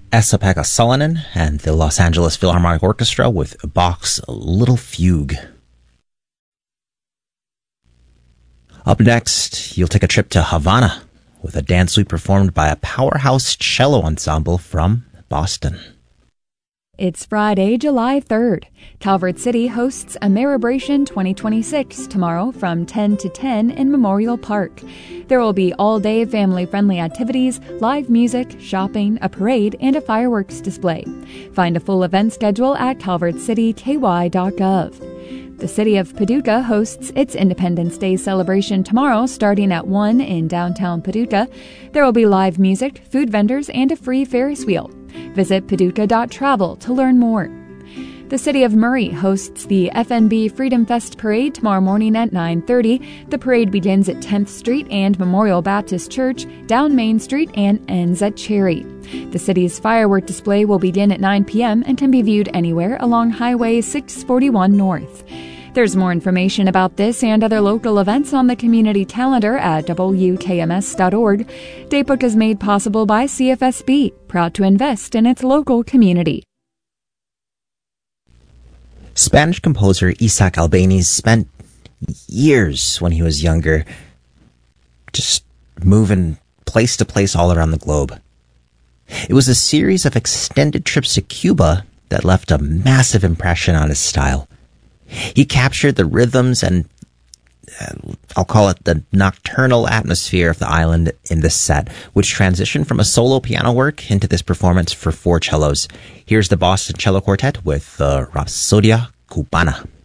Esa-Pekka Salonen and the Los Angeles Philharmonic Orchestra with Bach's Little Fugue. Up next, you'll take a trip to Havana with a dance suite performed by a powerhouse cello ensemble from Boston. It's Friday, July 3rd. Calvert City hosts Ameribration 2026 tomorrow from 10 to 10 in Memorial Park. There will be all-day family-friendly activities, live music, shopping, a parade, and a fireworks display. Find a full event schedule at calvertcityky.gov. The city of Paducah hosts its Independence Day celebration tomorrow starting at 1 in downtown Paducah. There will be live music, food vendors, and a free Ferris wheel. Visit paducah.travel to learn more. The city of Murray hosts the FNB Freedom Fest Parade tomorrow morning at 9:30. The parade begins at 10th Street and Memorial Baptist Church, down Main Street, and ends at Cherry. The city's firework display will begin at 9 p.m. and can be viewed anywhere along Highway 641 North. There's more information about this and other local events on the community calendar at wkms.org. Datebook is made possible by CFSB, proud to invest in its local community. Spanish composer Isaac Albéniz spent years when he was younger just moving place to place all around the globe. It was a series of extended trips to Cuba that left a massive impression on his style. He captured the rhythms and, I'll call it the nocturnal atmosphere of the island in this set, which transitioned from a solo piano work into this performance for 4 cellos. Here's the Boston Cello Quartet with Rapsodia Cubana.